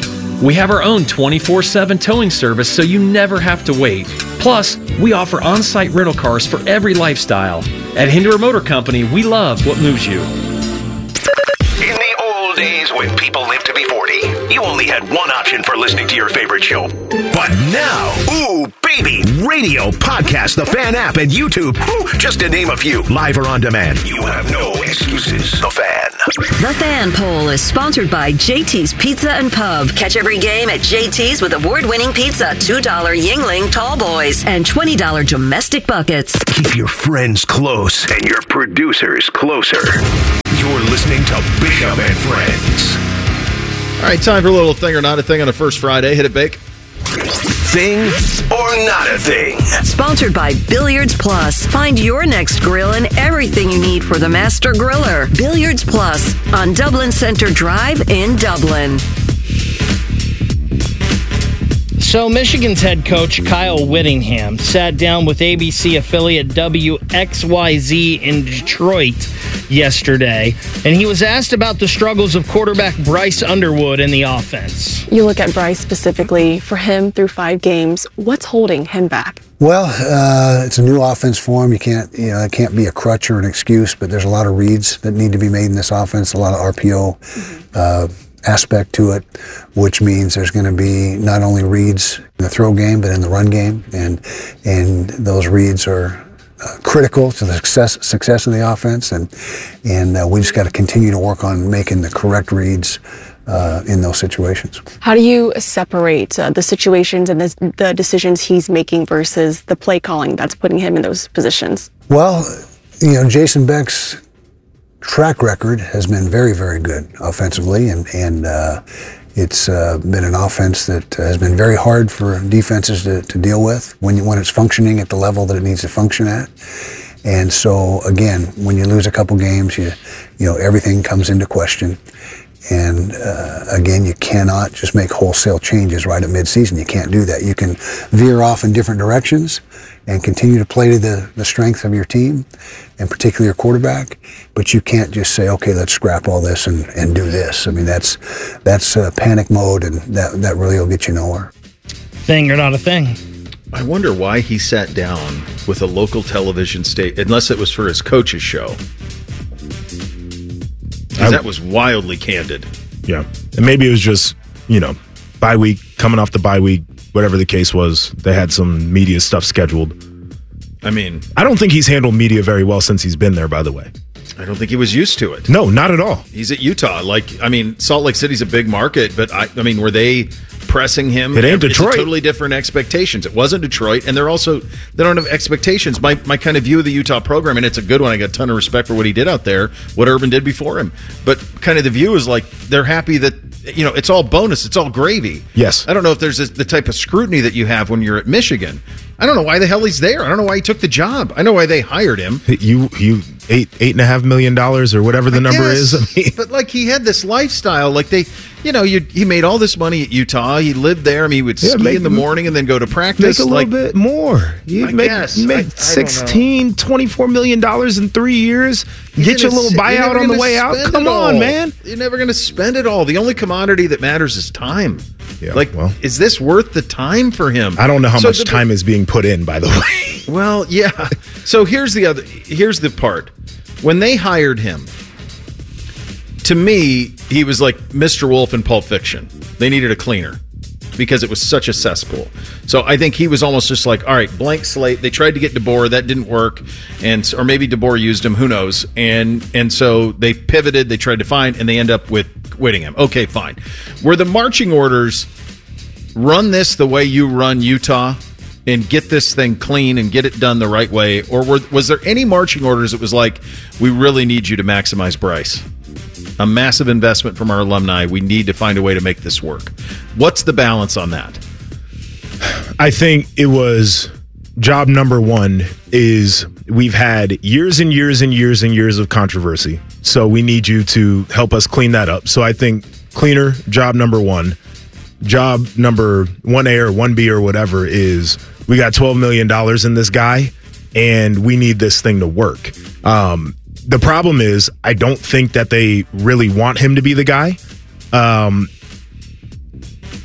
We have our own 24/7 towing service so you never have to wait. Plus, we offer on-site rental cars for every lifestyle. At Hinderer Motor Company, we love what moves you. In the old days when people lived to be 40, you only had one option for listening to your favorite show. But now, ooh, baby, radio, podcast, the Fan app, and YouTube, just to name a few, live or on demand. You have no excuses. The Fan. The Fan Poll is sponsored by JT's Pizza and Pub. Catch every game at JT's with award-winning pizza, $2 Yingling Tall Boys, and $20 domestic buckets. Keep your friends close and your producers closer. You're listening to Bishop and Friends. All right, time for a little thing or not a thing on a first Friday. Hit it, Bake. Thing or not a thing. Sponsored by Billiards Plus. Find your next grill and everything you need for the master griller. Billiards Plus on Dublin Center Drive in Dublin. So Michigan's head coach Kyle Whittingham sat down with ABC affiliate WXYZ in Detroit yesterday, and he was asked about the struggles of quarterback Bryce Underwood in the offense. You look at Bryce specifically, for him through 5 games, what's holding him back? Well, it's a new offense for him. It can't be a crutch or an excuse, but there's a lot of reads that need to be made in this offense, a lot of RPO aspect to it, which means there's going to be not only reads in the throw game, but in the run game, and those reads are critical to the success of the offense, and we just got to continue to work on making the correct reads in those situations. How do you separate the situations and the decisions he's making versus the play calling that's putting him in those positions? Well, Jason Beck's track record has been very, very good offensively, and it's been an offense that has been very hard for defenses to deal with when it's functioning at the level that it needs to function at. And so, again, when you lose a couple games, you know everything comes into question. And again, you cannot just make wholesale changes right at midseason. You can't do that. You can veer off in different directions and continue to play to the strength of your team, and particularly your quarterback. But you can't just say, okay, let's scrap all this and do this. I mean, that's panic mode, and that really will get you nowhere. Thing or not a thing? I wonder why he sat down with a local television station, unless it was for his coach's show. That was wildly candid. Yeah. And maybe it was just, bye week, coming off the bye week, whatever the case was. They had some media stuff scheduled. I mean, I don't think he's handled media very well since he's been there, by the way. I don't think he was used to it. No, not at all. He's at Utah. Salt Lake City's a big market, but I mean, were they pressing him? It ain't Detroit. It's totally different expectations. It wasn't Detroit, and they don't have expectations. My kind of view of the Utah program, and it's a good one. I got a ton of respect for what he did out there, what Urban did before him. But kind of the view is like they're happy that it's all bonus, it's all gravy. Yes. I don't know if there's the type of scrutiny that you have when you're at Michigan. I don't know why the hell he's there. I don't know why he took the job. I know why they hired him. You $8.5 million or whatever the number is. I mean, but he had this lifestyle. He made all this money at Utah. He lived there. I mean, he would ski in the morning and then go to practice. Make a little bit more. You make $24 million in 3 years. Get your little buyout on the way out. Come on, man. You're never going to spend it all. The only commodity that matters is time. Yeah, is this worth the time for him? I don't know how much time is being put in, by the way. Well, yeah. So here's the part. When they hired him, to me, he was like Mr. Wolf in Pulp Fiction. They needed a cleaner because it was such a cesspool. So I think he was almost just like, all right, blank slate. They tried to get DeBoer. That didn't work. Or maybe DeBoer used him. Who knows? And so they pivoted. They tried to find, and they end up with Whittingham. Okay, fine. Were the marching orders run this the way you run Utah and get this thing clean and get it done the right way? Or was there any marching orders that was like, we really need you to maximize Bryce? A massive investment from our alumni. We need to find a way to make this work. What's the balance on that? I think it was job number one is we've had years and years and years and years of controversy. So we need you to help us clean that up. So I think cleaner, job number one. Job number 1A or 1B or whatever is we got $12 million in this guy and we need this thing to work. The problem is I don't think that they really want him to be the guy.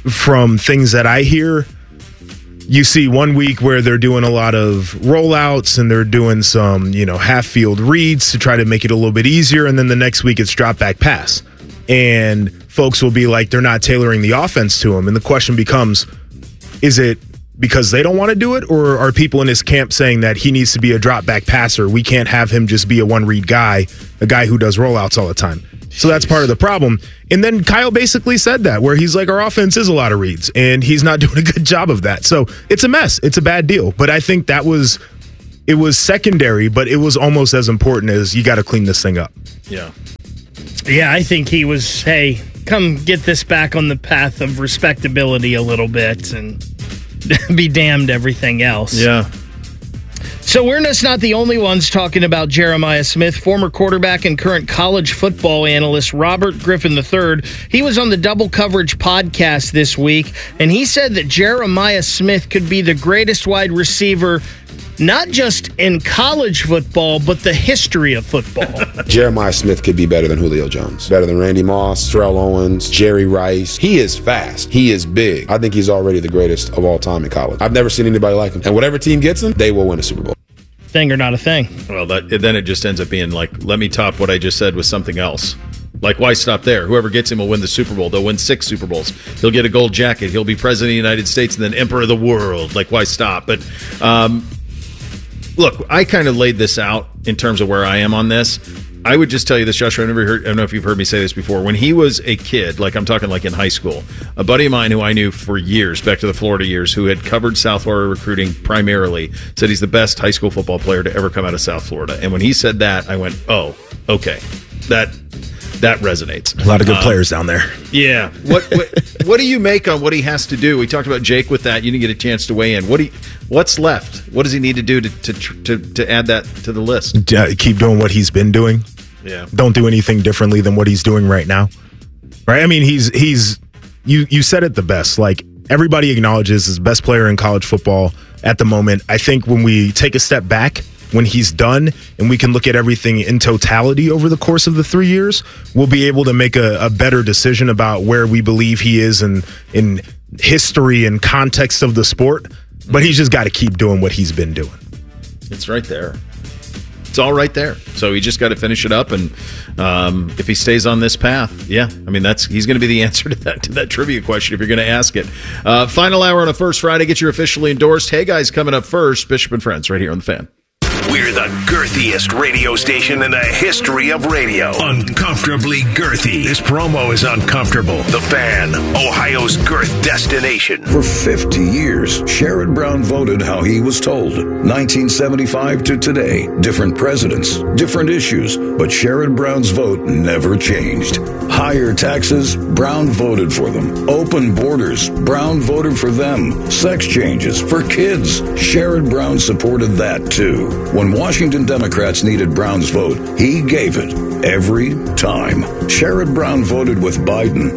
from things that I hear, you see 1 week where they're doing a lot of rollouts and they're doing some, half-field reads to try to make it a little bit easier, and then the next week it's drop back pass. And folks will be like, they're not tailoring the offense to him. And the question becomes, is it because they don't want to do it, or are people in his camp saying that he needs to be a drop back passer? We can't have him just be a one-read guy, a guy who does rollouts all the time. So that's part of the problem. And then Kyle basically said that, where he's like, our offense is a lot of reads, and he's not doing a good job of that. So it's a mess. It's a bad deal. But I think it was secondary, but it was almost as important as you got to clean this thing up. Yeah. Yeah, I think he was, hey, come get this back on the path of respectability a little bit and be damned everything else. Yeah. So we're just not the only ones talking about Jeremiah Smith. Former quarterback and current college football analyst Robert Griffin III, he was on the Double Coverage podcast this week, and he said that Jeremiah Smith could be the greatest wide receiver, not just in college football, but the history of football. Jeremiah Smith could be better than Julio Jones, better than Randy Moss, Terrell Owens, Jerry Rice. He is fast. He is big. I think he's already the greatest of all time in college. I've never seen anybody like him. And whatever team gets him, they will win a Super Bowl. Thing or not a thing. Well, then it just ends up being like, let me top what I just said with something else. Like, why stop there? Whoever gets him will win the Super Bowl. They'll win 6 Super Bowls. He'll get a gold jacket. He'll be president of the United States and then emperor of the world. Like, why stop? But look, I kind of laid this out in terms of where I am on this. I would just tell you this, Joshua. I don't know if you've heard me say this before. When he was a kid, like I'm talking like in high school, a buddy of mine who I knew for years, back to the Florida years, who had covered South Florida recruiting primarily, said he's the best high school football player to ever come out of South Florida. And when he said that, I went, oh, okay. That resonates. A lot of good players down there. Yeah. What do you make on what he has to do? We talked about Jake with that. You didn't get a chance to weigh in. What's left? What does he need to do to add that to the list? Keep doing what he's been doing. Yeah. Don't do anything differently than what he's doing right now. Right? I mean, you said it the best. Like, everybody acknowledges he's the best player in college football at the moment. I think when we take a step back, when he's done and we can look at everything in totality over the course of the 3 years, we'll be able to make a better decision about where we believe he is in history and context of the sport. But he's just got to keep doing what he's been doing. It's right there. It's all right there. So he just got to finish it up, and if he stays on this path, yeah, I mean he's going to be the answer to that trivia question if you're going to ask it. Final hour on a First Friday. Get your officially endorsed Hey Guys coming up first. Bishop and Friends right here on the Fan. We're the girthiest radio station in the history of radio. Uncomfortably girthy. This promo is uncomfortable. The Fan, Ohio's girth destination. For 50 years, Sherrod Brown voted how he was told. 1975 to today, different presidents, different issues, but Sherrod Brown's vote never changed. Higher taxes, Brown voted for them. Open borders, Brown voted for them. Sex changes for kids, Sherrod Brown supported that too. When Washington Democrats needed Brown's vote, he gave it every time. Sherrod Brown voted with Biden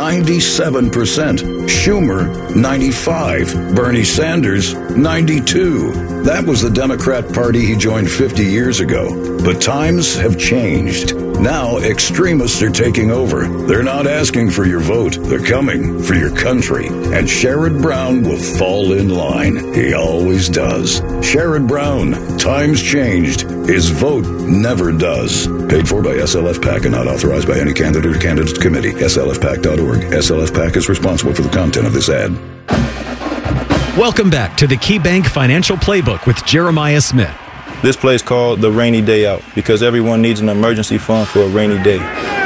97%, Schumer 95, Bernie Sanders 92. That was the Democrat Party he joined 50 years ago. But times have changed. Now extremists are taking over. They're not asking for your vote. They're coming for your country. And Sherrod Brown will fall in line. He always does. Sherrod Brown, times changed. His vote never does. Paid for by SLF PAC and not authorized by any candidate or candidate committee. SLFPAC.org. SLF PAC is responsible for the content of this ad. Welcome back to the KeyBank Financial Playbook with Jeremiah Smith. This play is called the rainy day out because everyone needs an emergency fund for a rainy day.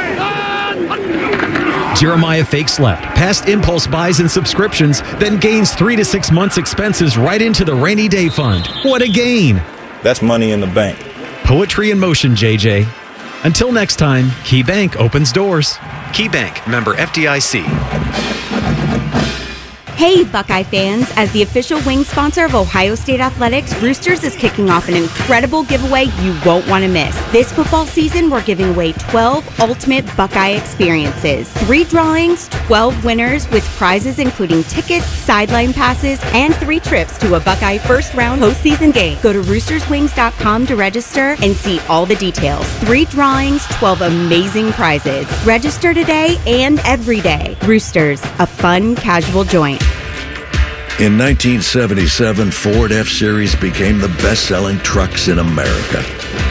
Jeremiah fakes left, past impulse buys and subscriptions, then gains 3 to 6 months' expenses right into the rainy day fund. What a gain! That's money in the bank. Poetry in motion, JJ. Until next time, KeyBank opens doors. KeyBank, member FDIC. Hey, Buckeye fans! As the official wing sponsor of Ohio State Athletics, Roosters is kicking off an incredible giveaway you won't want to miss. This football season, we're giving away 12 ultimate Buckeye experiences. 3 drawings, 12 winners with prizes including tickets, sideline passes, and 3 trips to a Buckeye first-round postseason game. Go to roosterswings.com to register and see all the details. 3 drawings, 12 amazing prizes. Register today and every day. Roosters, a fun, casual joint. In 1977, Ford F-Series became the best-selling trucks in America.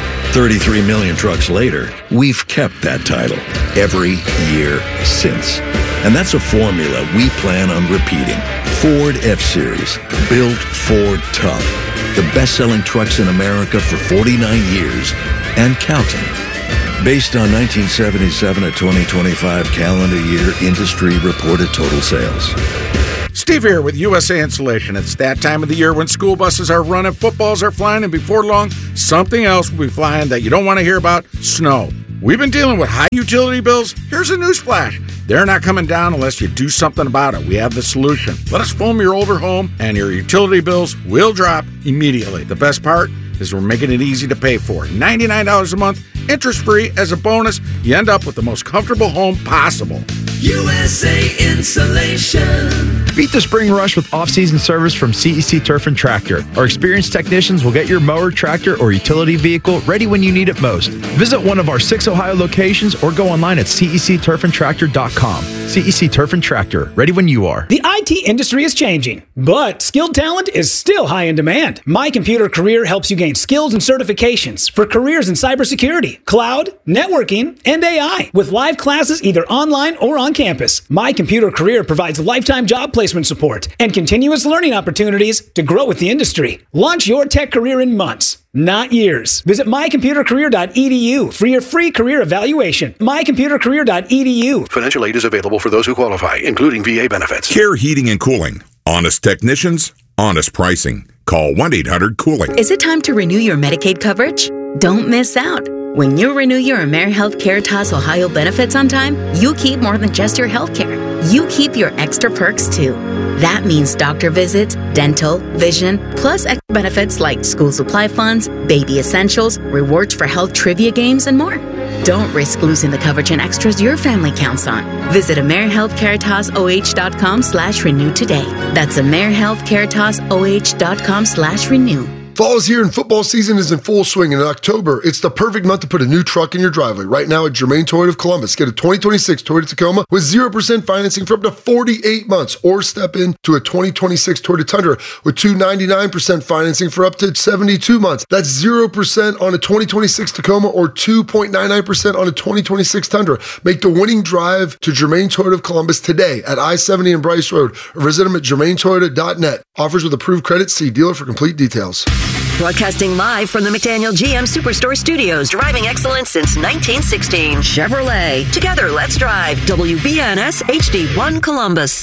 33 million trucks later, we've kept that title every year since. And that's a formula we plan on repeating. Ford F-Series, built Ford tough. The best-selling trucks in America for 49 years and counting. Based on 1977 to 2025 calendar year industry reported total sales. Steve here with USA Insulation. It's that time of the year when school buses are running, footballs are flying, and before long, something else will be flying that you don't want to hear about: snow. We've been dealing with high utility bills. Here's a newsflash. They're not coming down unless you do something about it. We have the solution. Let us foam your older home, and your utility bills will drop immediately. The best part is we're making it easy to pay for. $99 a month, interest-free. As a bonus, you end up with the most comfortable home possible. USA Insulation. Beat the spring rush with off-season service from CEC Turf and Tractor. Our experienced technicians will get your mower, tractor, or utility vehicle ready when you need it most. Visit one of our 6 Ohio locations or go online at cecturfandtractor.com. CEC Turf and Tractor, ready when you are. The IT industry is changing, but skilled talent is still high in demand. My Computer Career helps you gain skills and certifications for careers in cybersecurity, cloud, networking, and AI, with live classes either online or on campus. My Computer Career provides lifetime job placement support and continuous learning opportunities to grow with the industry. Launch your tech career in months, not years. Visit mycomputercareer.edu for your free career evaluation. mycomputercareer.edu. Financial aid is available for those who qualify, including VA benefits. Care Heating and Cooling. Honest technicians, honest pricing. Call 1-800-COOLING. Is it time to renew your Medicaid coverage? Don't miss out. When you renew your AmeriHealth Caritas Ohio benefits on time, you keep more than just your health care. You keep your extra perks too. That means doctor visits, dental, vision, plus extra benefits like school supply funds, baby essentials, rewards for health trivia games, and more. Don't risk losing the coverage and extras your family counts on. Visit AmeriHealthCaritasOH.com/renew today. That's AmeriHealthCaritasOH.com/renew. Fall is here and football season is in full swing. In October, it's the perfect month to put a new truck in your driveway. Right now at Germain Toyota of Columbus, get a 2026 Toyota Tacoma with 0% financing for up to 48 months, or step into a 2026 Toyota Tundra with 2.99% financing for up to 72 months. That's 0% on a 2026 Tacoma or 2.99% on a 2026 Tundra. Make the winning drive to Germain Toyota of Columbus today at I-70 and Bryce Road, or visit them at germaintoyota.net. Offers with approved credit. See dealer for complete details. Broadcasting live from the McDaniel GM Superstore Studios, driving excellence since 1916. Chevrolet. Together, let's drive. WBNS HD1 Columbus.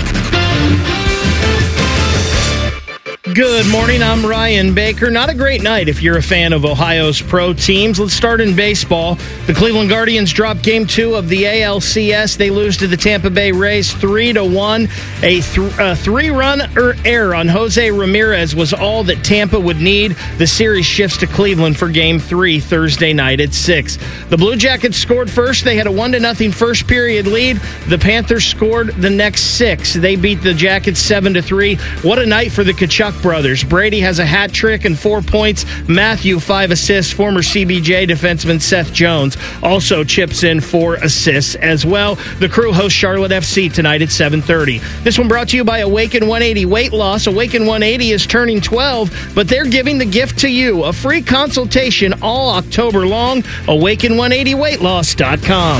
Good morning, I'm Ryan Baker. Not a great night if you're a fan of Ohio's pro teams. Let's start in baseball. The Cleveland Guardians drop Game 2 of the ALCS. They lose to the Tampa Bay Rays 3-1. A 3-run error on Jose Ramirez was all that Tampa would need. The series shifts to Cleveland for Game 3 Thursday night at 6. The Blue Jackets scored first. They had a 1-0 first period lead. The Panthers scored the next 6. They beat the Jackets 7-3. What a night for the Kachuk brothers. Brady has a hat trick and 4 points. Matthew, 5 assists. Former CBJ defenseman Seth Jones also chips in 4 assists as well. The Crew hosts Charlotte FC tonight at 7:30. This one brought to you by Awaken 180 Weight Loss. Awaken 180 is turning 12, but they're giving the gift to you. A free consultation all October long. Awaken180weightloss.com.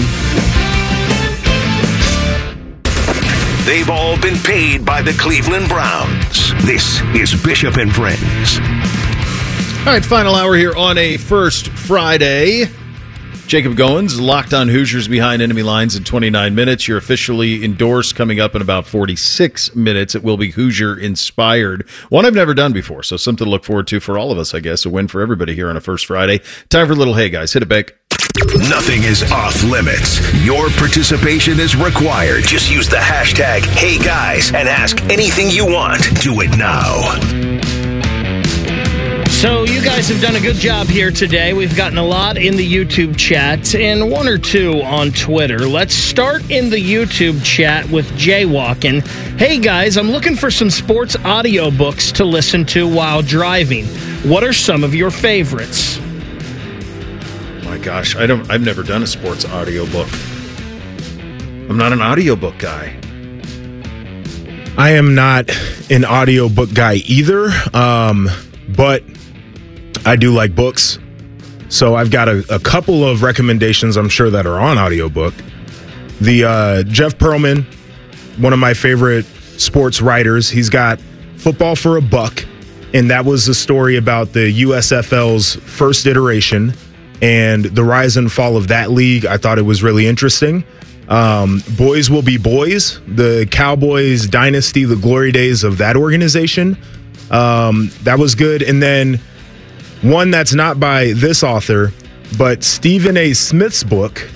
They've all been paid by the Cleveland Browns. This is Bishop and Friends. All right, final hour here on a First Friday. Jacob Goins, Locked On Hoosiers behind enemy lines in 29 minutes. You're officially endorsed coming up in about 46 minutes. It will be Hoosier-inspired. One I've never done before, so something to look forward to for all of us, I guess. A win for everybody here on a First Friday. Time for a little Hey Guys. Hit it, Beck. Nothing is off limits. Your participation is required. Just use the hashtag HeyGuys and ask anything you want. Do it now. So you guys have done a good job here today. We've gotten a lot in the YouTube chat and one or two on Twitter. Let's start in the YouTube chat with Jaywalkin'. Hey guys, I'm looking for some sports audiobooks to listen to while driving. What are some of your favorites? My gosh, I've never done a sports audiobook. I'm not an audiobook guy. I am not an audiobook guy either, but I do like books. So I've got a couple of recommendations, I'm sure, that are on audiobook. The Jeff Pearlman, one of my favorite sports writers, he's got Football for a Buck, and that was a story about the USFL's first iteration and the rise and fall of that league. I thought it was really interesting. Boys Will Be Boys, the Cowboys dynasty, the glory days of that organization. That was good. And then one that's not by this author, but Stephen A. Smith's book,